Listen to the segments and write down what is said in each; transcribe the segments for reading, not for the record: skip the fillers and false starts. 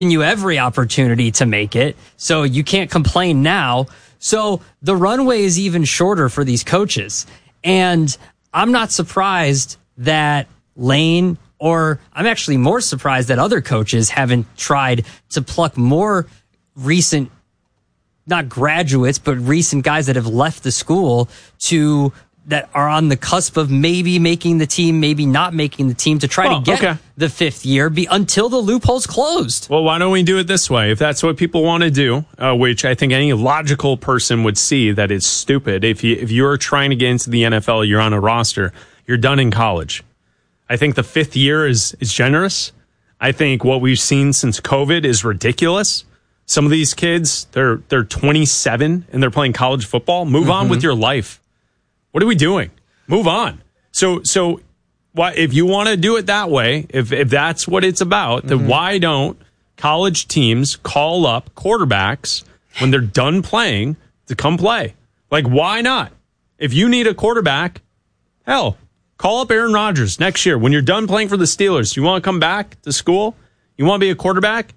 you every opportunity to make it, so you can't complain now. So the runway is even shorter for these coaches. And I'm not surprised that Lane, or I'm actually more surprised that other coaches haven't tried to pluck more recent, not graduates, but recent guys that have left the school that are on the cusp of maybe making the team, maybe not making the team, to try to get the fifth year until the loophole's closed. Well, why don't we do it this way? If that's what people want to do, which I think any logical person would see that it's stupid. If you're trying to get into the NFL, you're on a roster, you're done in college. I think the fifth year is generous. I think what we've seen since COVID is ridiculous. Some of these kids, they're 27 and they're playing college football. Move on with your life. What are we doing? Move on. So why, if you want to do it that way, if that's what it's about, then why don't college teams call up quarterbacks when they're done playing to come play? Like, why not? If you need a quarterback, hell, call up Aaron Rodgers next year. When you're done playing for the Steelers, you want to come back to school? You want to be a quarterback?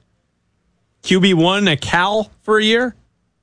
QB1 at Cal for a year?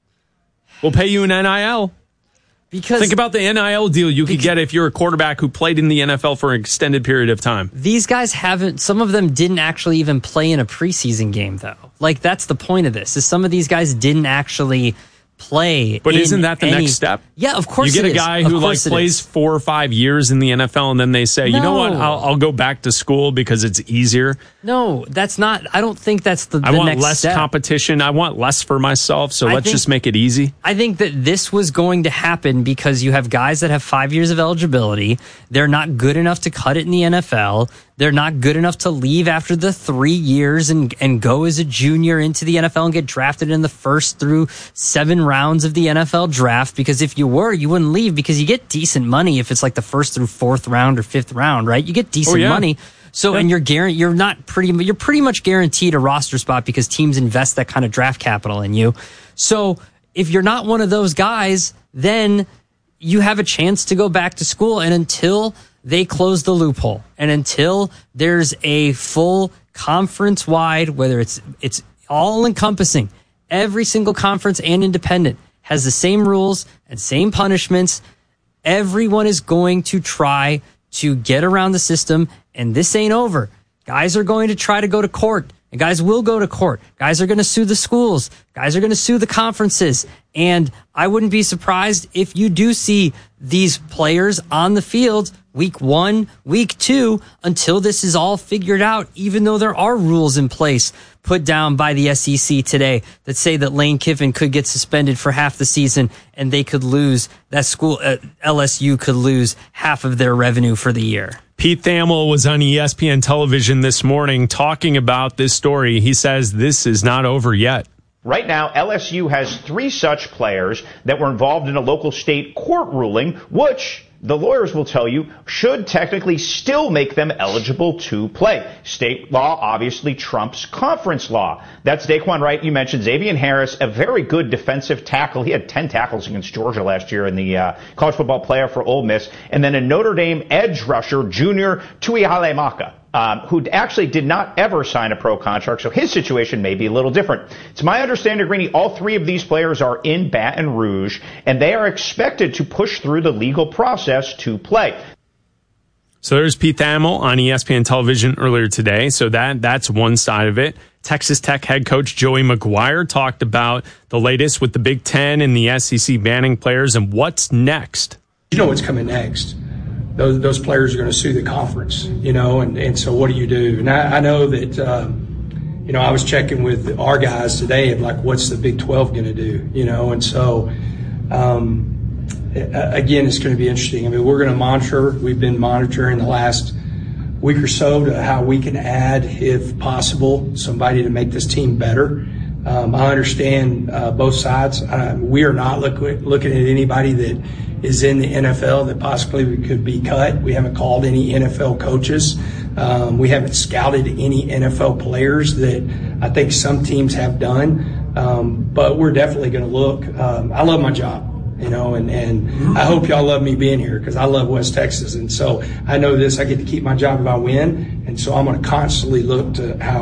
We'll pay you an NIL. Because think about the NIL deal you could get if you're a quarterback who played in the NFL for an extended period of time. These guys some of them didn't actually even play in a preseason game, though. Like, that's the point of this, is some of these guys didn't actually play. But isn't that the next step? Yeah, of course. You get a guy who plays 4 or 5 years in the NFL, and then they say, you know what, I'll go back to school because it's easier. No, that's not. I don't think that's the I want next less step. Competition. I want less for myself, so let's just make it easy. I think that this was going to happen because you have guys that have 5 years of eligibility. They're not good enough to cut it in the NFL. They're not good enough to leave after the 3 years and go as a junior into the NFL and get drafted in the first through 7 rounds of the NFL draft. Because if you were, you wouldn't leave, because you get decent money if it's like the first through 4th round or 5th round, right? You get decent money. So, and you're pretty much guaranteed a roster spot because teams invest that kind of draft capital in you. So if you're not one of those guys, then you have a chance to go back to school. And until they close the loophole, and until there's a full conference-wide, whether it's all-encompassing, every single conference and independent has the same rules and same punishments, everyone is going to try to get around the system, and this ain't over. Guys are going to try to go to court, and guys will go to court. Guys are going to sue the schools. Guys are going to sue the conferences. And I wouldn't be surprised if you do see these players on the field week 1, week 2, until this is all figured out, even though there are rules in place put down by the SEC today that say that Lane Kiffin could get suspended for half the season and they could lose, that school, LSU could lose half of their revenue for the year. Pete Thamel was on ESPN television this morning talking about this story. He says this is not over yet. Right now, LSU has 3 such players that were involved in a local state court ruling, which the lawyers will tell you should technically still make them eligible to play. State law obviously trumps conference law. That's Daquan Wright. You mentioned Xavier Harris, a very good defensive tackle. He had 10 tackles against Georgia last year in the college football playoff for Ole Miss. And then a Notre Dame edge rusher, junior Tui Halemaka, who actually did not ever sign a pro contract, so his situation may be a little different. It's my understanding, Greeny, all 3 of these players are in Baton Rouge, and they are expected to push through the legal process to play. So there's Pete Thamel on ESPN television earlier today. So that's one side of it. Texas Tech head coach Joey McGuire talked about the latest with the Big Ten and the SEC banning players and what's next. You know what's coming next. Those players are going to sue the conference, and so what do you do? And I know that, I was checking with our guys today of like, what's the Big 12 going to do, and so, again, it's going to be interesting. I mean, we're going to monitor. We've been monitoring the last week or so to how we can add, if possible, somebody to make this team better. I understand both sides. We are not looking at anybody that is in the NFL that possibly could be cut. We haven't called any NFL coaches. We haven't scouted any NFL players that I think some teams have done. But we're definitely going to look. I love my job, and I hope y'all love me being here because I love West Texas. And so I know this, I get to keep my job if I win. And so I'm going to constantly look to how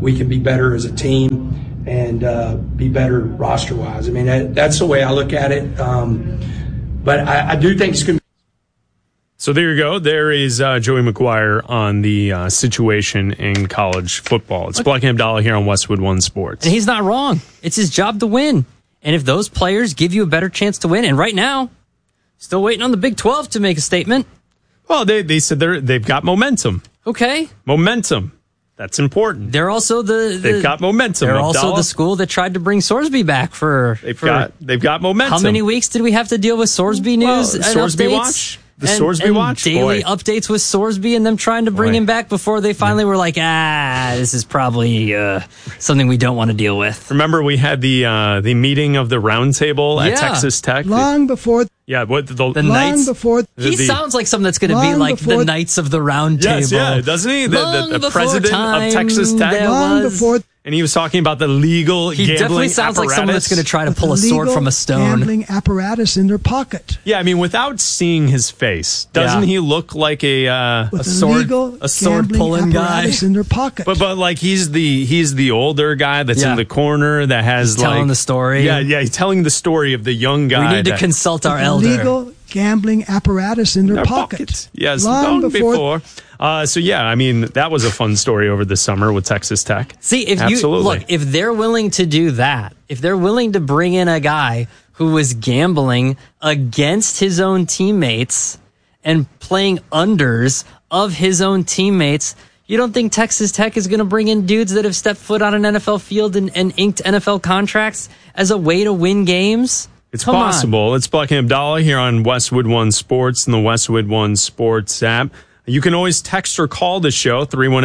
we can be better as a team and be better roster-wise. I mean, that's the way I look at it. But I do think it's going to be. So there you go. There is Joey McGuire on the situation in college football. It's Black Abdallah here on Westwood One Sports. And he's not wrong. It's his job to win. And if those players give you a better chance to win, and right now, still waiting on the Big 12 to make a statement. Well, they said they've got momentum. Okay. Momentum. That's important. They're also they've got momentum. They're Abdallah. also the school that tried to bring Sorsby back They've got momentum. How many weeks did we have to deal with Sorsby news and Sorsby updates? Watch? The Sorsby Watch? Daily updates with Sorsby and them trying to bring him back before they finally were like, this is probably something we don't want to deal with. Remember we had the meeting of the roundtable at Texas Tech? Long before... Yeah, what the Knights? Before... He sounds like something that's going to be like the Knights of the Round Table. Yes, yeah, doesn't he? The president of Texas Tech. Long before... And he was talking about the legal gambling definitely sounds apparatus. like someone that's going to try to pull a sword from a stone. Gambling apparatus in their pocket. Yeah, I mean, without seeing his face, doesn't he look like a sword pulling guy in their pocket? But like he's the older guy that's in the corner that has telling the story. Yeah, he's telling the story of the young guy. We need to consult our elder. Legal gambling apparatus in their pocket. Yes, long before. So yeah, I mean that was a fun story over the summer with Texas Tech. See, if they're willing to do that, if they're willing to bring in a guy who was gambling against his own teammates and playing unders of his own teammates, you don't think Texas Tech is going to bring in dudes that have stepped foot on an NFL field and inked NFL contracts as a way to win games? It's possible. It's Black Abdallah here on Westwood One Sports and the Westwood One Sports app. You can always text or call the show,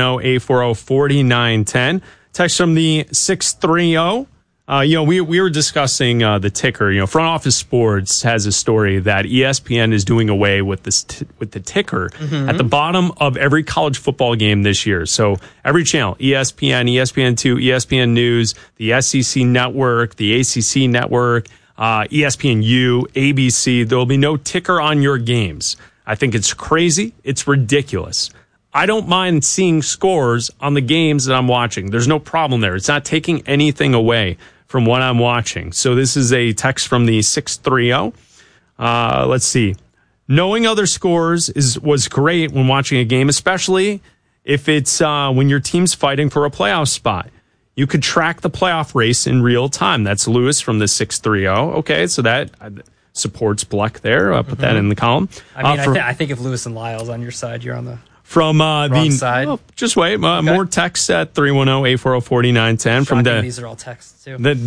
310-840-4910. Text from the 630. We were discussing the ticker. Front Office Sports has a story that ESPN is doing away with with the ticker at the bottom of every college football game this year. So every channel, ESPN, ESPN2, ESPN News, the SEC Network, the ACC Network, ESPNU, ABC, there will be no ticker on your games. I think it's crazy. It's ridiculous. I don't mind seeing scores on the games that I'm watching. There's no problem there. It's not taking anything away from what I'm watching. So this is a text from the 630. Let's see. Knowing other scores was great when watching a game, especially if it's when your team's fighting for a playoff spot. You could track the playoff race in real time. That's Lewis from the 630. Okay, so that supports Bleck there. I'll put that in the column. I mean, I think if Lewis and Lyle's on your side, you're on the from wrong side. Oh, just wait. More texts at 310-840-4910 from these are all texts too. The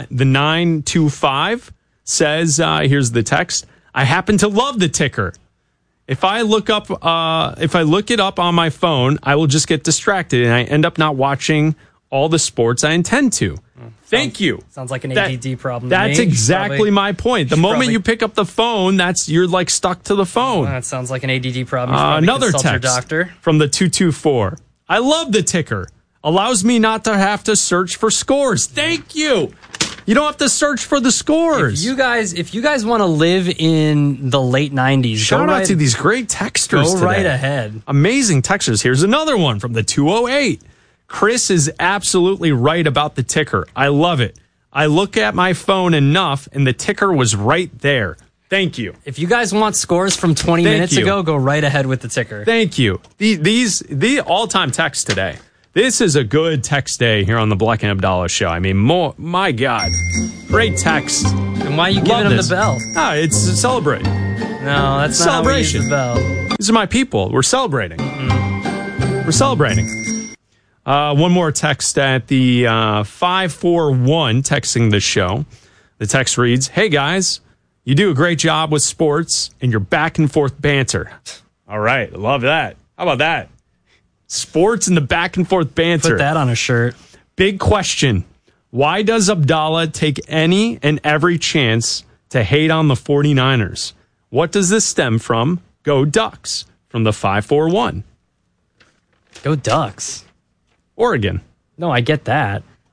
925 says, here's the text. I happen to love the ticker. If I look it up on my phone, I will just get distracted and I end up not watching all the sports I intend to. Thank you. Sounds like an ADD problem. That's exactly my point. The moment you pick up the phone, you're like stuck to the phone. That sounds like an ADD problem. Another text doctor. From the 224. I love the ticker. Allows me not to have to search for scores. Thank you. You don't have to search for the scores. If you guys want to live in the late 90s, shout out to these great texters today. Go right ahead. Amazing texters. Here's another one from the 208. Chris is absolutely right about the ticker. I love it. I look at my phone enough, and the ticker was right there. Thank you. If you guys want scores from 20 minutes ago, go right ahead with the ticker. Thank you. The all-time text today. This is a good text day here on the Black and Abdallah show. I mean, my God. Great text. And why are you giving them the bell? It's a celebration. No, that's not celebration. How we use the bell. These are my people. We're celebrating. We're celebrating. One more text at the 541 texting the show. The text reads, "Hey guys, you do a great job with sports and your back and forth banter." All right, love that. How about that? Sports and the back and forth banter. Put that on a shirt. Big question. Why does Abdallah take any and every chance to hate on the 49ers? What does this stem from? Go Ducks from the 541. Go Ducks. Oregon. No, I get that.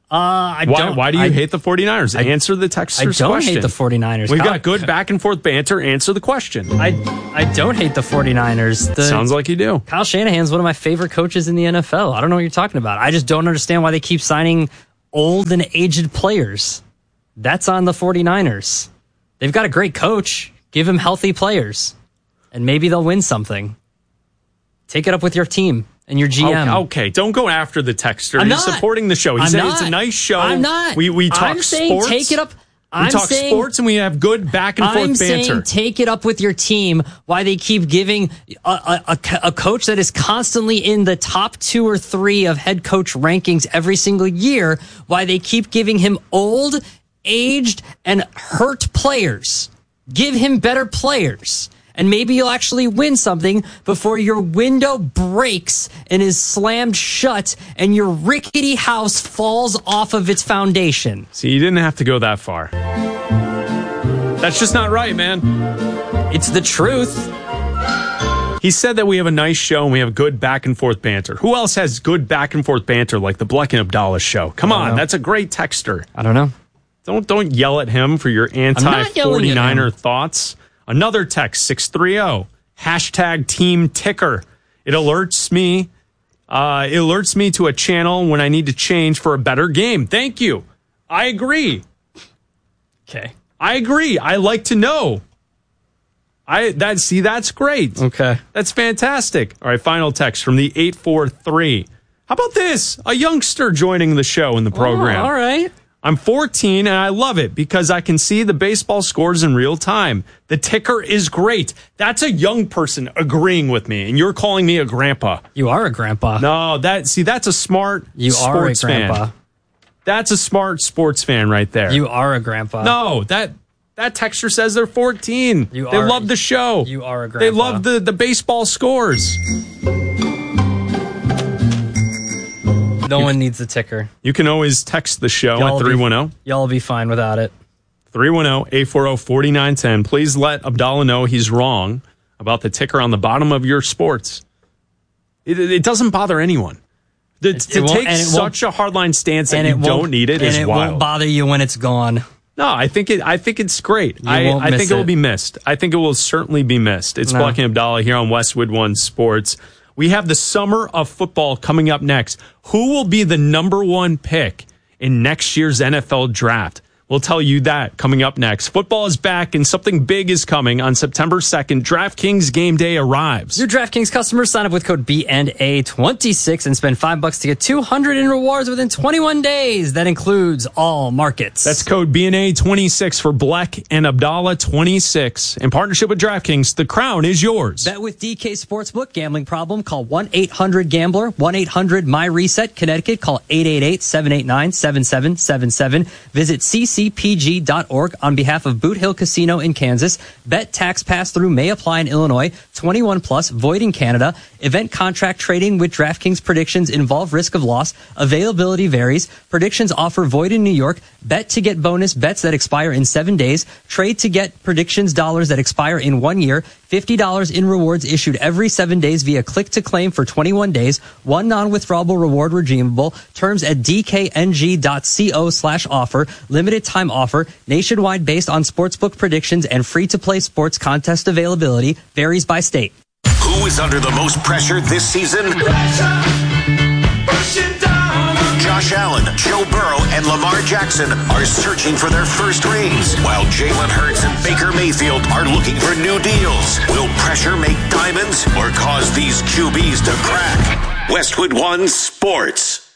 Why do you hate the 49ers? Answer the texter's question. I don't hate the 49ers. We've got good back and forth banter. Answer the question. I don't hate the 49ers. Sounds like you do. Kyle Shanahan's one of my favorite coaches in the NFL. I don't know what you're talking about. I just don't understand why they keep signing old and aged players. That's on the 49ers. They've got a great coach. Give him healthy players, and maybe they'll win something. Take it up with your team and your GM. Okay, don't go after the texter. He's supporting the show. He said it's a nice show. I'm not. We talk sports. Take it up. We talk sports and we have good back and forth banter. I'm saying take it up with your team. Why they keep giving a coach that is constantly in the top 2 or 3 of head coach rankings every single year. Why they keep giving him old, aged, and hurt players. Give him better players. And maybe you'll actually win something before your window breaks and is slammed shut and your rickety house falls off of its foundation. See, you didn't have to go that far. That's just not right, man. It's the truth. He said that we have a nice show and we have good back and forth banter. Who else has good back and forth banter like the Bleck and Abdallah show? Come on, that's a great texter. I don't know. Don't yell at him for your anti-49er thoughts. Another text, 630, #team ticker. It alerts me to a channel when I need to change for a better game. Thank you. I agree. Okay. I agree. I like to know. That's great. Okay. That's fantastic. All right, final text from the 843. How about this? A youngster joining the show in the program. All right. I'm 14 and I love it because I can see the baseball scores in real time. The ticker is great. That's a young person agreeing with me, and you're calling me a grandpa. You are a grandpa. No, that's a smart sports fan. That's a smart sports fan right there. You are a grandpa. No, that texter says they're 14. They love the show. You are a grandpa. They love the baseball scores. No one needs a ticker. You can always text the show at 310. Y'all will be fine without it. 310-840-4910. Please let Abdallah know he's wrong about the ticker on the bottom of your sports. It doesn't bother anyone. To take such a hardline stance that you don't need it is wild. And it won't bother you when it's gone. No, I think it's great. I think it will be missed. I think it will certainly be missed. It's Bleck and Abdallah here on Westwood One Sports. We have the summer of football coming up next. Who will be the number 1 pick in next year's NFL draft? We'll tell you that coming up next. Football is back and something big is coming on September 2nd. DraftKings Game Day arrives. New DraftKings customers sign up with code BNA26 and spend $5 to get $200 in rewards within 21 days. That includes all markets. That's code BNA26 for Bleck and Abdallah 26. In partnership with DraftKings, the crown is yours. Bet with DK Sportsbook. Gambling problem? Call 1-800-GAMBLER. 1-800-MY-RESET. Connecticut. Call 888-789-7777. Visit ccpg.org on behalf of Boot Hill Casino in Kansas. Bet tax pass-through may apply in Illinois. 21 plus, void in Canada. Event contract trading with DraftKings predictions involve risk of loss. Availability varies. Predictions offer void in New York. Bet to get bonus bets that expire in 7 days. Trade to get predictions dollars that expire in 1 year. $50 in rewards issued every 7 days via click to claim for 21 days. One non-withdrawable reward redeemable. Terms at dkng.co/offer. Limited time offer. Nationwide based on sportsbook predictions and free-to-play sports contest availability. Varies by state. Who is under the most pressure this season? Josh Allen, Joe Burrow, and Lamar Jackson are searching for their first rings, while Jalen Hurts and Baker Mayfield are looking for new deals. Will pressure make diamonds or cause these QBs to crack? Westwood One Sports.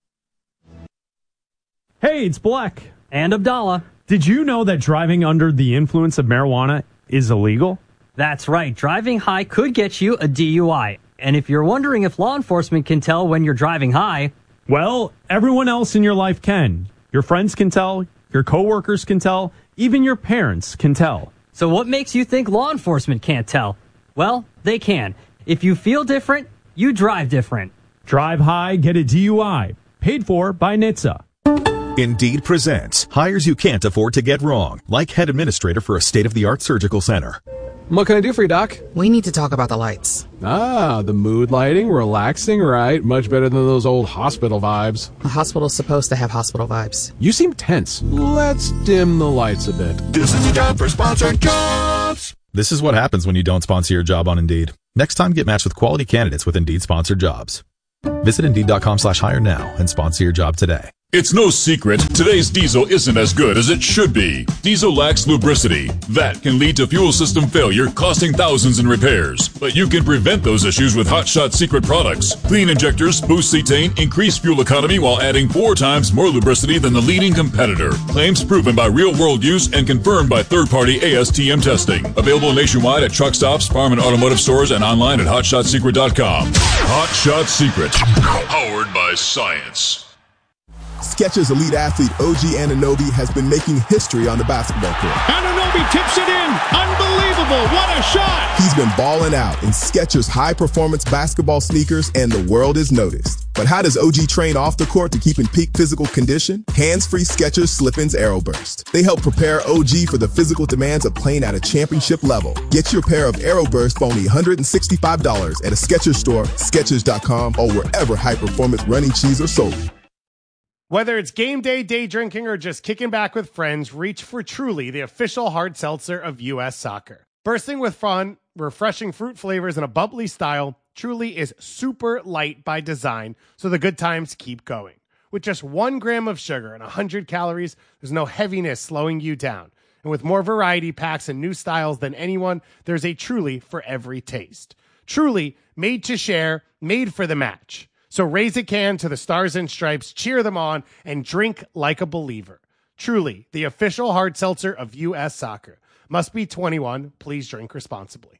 Hey, it's Bleck. And Abdallah. Did you know that driving under the influence of marijuana is illegal? That's right. Driving high could get you a DUI. And if you're wondering if law enforcement can tell when you're driving high, well, everyone else in your life can. Your friends can tell, your coworkers can tell, even your parents can tell. So what makes you think law enforcement can't tell? Well, they can. If you feel different, you drive different. Drive high, get a DUI. Paid for by NHTSA. Indeed presents hires you can't afford to get wrong, like head administrator for a state-of-the-art surgical center. What can I do for you, Doc? We need to talk about the lights. Ah, the mood lighting, relaxing, right? Much better than those old hospital vibes. A hospital's supposed to have hospital vibes. You seem tense. Let's dim the lights a bit. This is the time for sponsored jobs. This is what happens when you don't sponsor your job on Indeed. Next time, get matched with quality candidates with Indeed sponsored jobs. Visit Indeed.com/hire now and sponsor your job today. It's no secret, today's diesel isn't as good as it should be. Diesel lacks lubricity. That can lead to fuel system failure, costing thousands in repairs. But you can prevent those issues with Hot Shot Secret products. Clean injectors, boost cetane, increase fuel economy while adding 4 times more lubricity than the leading competitor. Claims proven by real-world use and confirmed by third-party ASTM testing. Available nationwide at truck stops, farm and automotive stores, and online at HotShotSecret.com. Hot Shot Secret. Powered by science. Skechers elite athlete OG Anunoby has been making history on the basketball court. Anunoby tips it in. Unbelievable. What a shot. He's been balling out in Skechers high-performance basketball sneakers, and the world has noticed. But how does OG train off the court to keep in peak physical condition? Hands-free Skechers Slip-ins Aeroburst. They help prepare OG for the physical demands of playing at a championship level. Get your pair of Aeroburst for only $165 at a Skechers store, Skechers.com, or wherever high-performance running shoes are sold. Whether it's game day, day drinking, or just kicking back with friends, reach for Truly, the official hard seltzer of U.S. Soccer. Bursting with fun, refreshing fruit flavors, and a bubbly style, Truly is super light by design, so the good times keep going. With just 1 gram of sugar and 100 calories, there's no heaviness slowing you down. And with more variety packs and new styles than anyone, there's a Truly for every taste. Truly, made to share, made for the match. So raise a can to the Stars and Stripes, cheer them on, and drink like a believer. Truly, the official hard seltzer of U.S. Soccer. Must be 21. Please drink responsibly.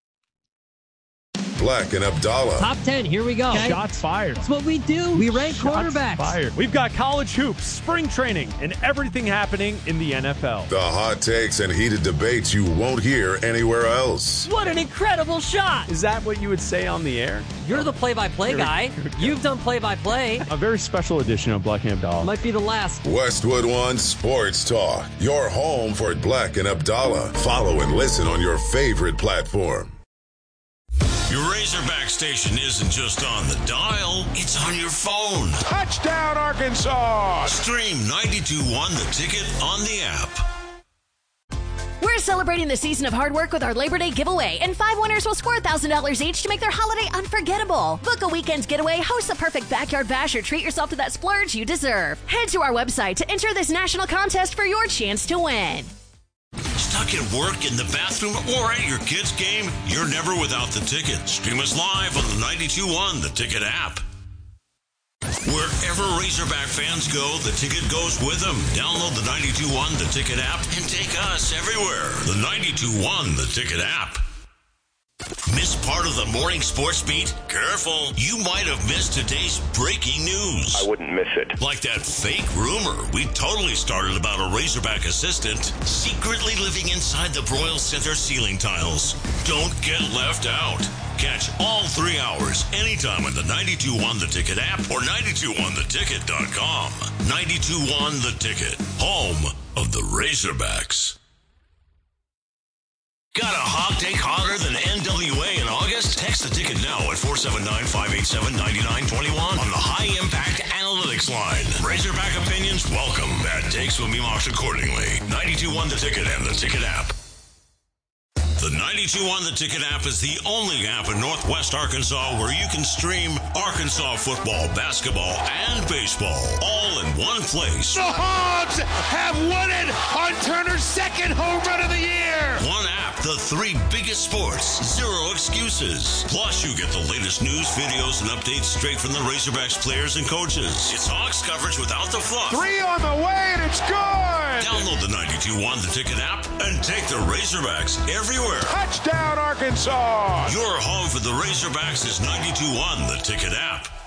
Black and Abdallah. Top 10, here we go. Okay. Shots fired. That's what we do. We rank quarterbacks. Fired. We've got college hoops, spring training, and everything happening in the NFL. The hot takes and heated debates you won't hear anywhere else. What an incredible shot. Is that what you would say on the air? You're the play-by-play guy. You've done play-by-play. A very special edition of Black and Abdallah. Might be the last. Westwood One Sports Talk. Your home for Black and Abdallah. Follow and listen on your favorite platform. Your Razorback station isn't just on the dial, it's on your phone. Touchdown, Arkansas! Stream 92.1 The Ticket on the app. We're celebrating the season of hard work with our Labor Day giveaway, and 5 winners will score $1,000 each to make their holiday unforgettable. Book a weekend's getaway, host a perfect backyard bash, or treat yourself to that splurge you deserve. Head to our website to enter this national contest for your chance to win. Stuck at work, in the bathroom, or at your kid's game? You're never without The Ticket. Stream us live on the 92.1 The Ticket app. Wherever Razorback fans go, The Ticket goes with them. Download the 92.1 The Ticket app and take us everywhere. The 92.1 The Ticket app. Miss part of the morning sports beat? Careful, you might have missed today's breaking news. I wouldn't miss it. Like that fake rumor we totally started about a Razorback assistant secretly living inside the Broyles Center ceiling tiles. Don't get left out. Catch all 3 hours anytime on the 92.1 The Ticket app or 92.1theticket.com. 92.1 The Ticket, home of the Razorbacks. Got a hot take hotter than NWA in August? Text The Ticket now at 479-587-9921 on the High Impact Analytics line. Razorback opinions welcome. Bad takes will be marked accordingly. 92.1 The Ticket and The Ticket app. The 92.1 The Ticket app is the only app in Northwest Arkansas where you can stream Arkansas football, basketball, and baseball all in one place. The Hogs have won it on Turner's second home run of the year. One app, the 3 biggest sports, 0 excuses. Plus, you get the latest news, videos, and updates straight from the Razorbacks players and coaches. It's Hogs coverage without the fluff. 3 on the way, and it's good. Download the 92.1 The Ticket app and take the Razorbacks everywhere. Touchdown, Arkansas! Your home for the Razorbacks is 92.1 The Ticket app.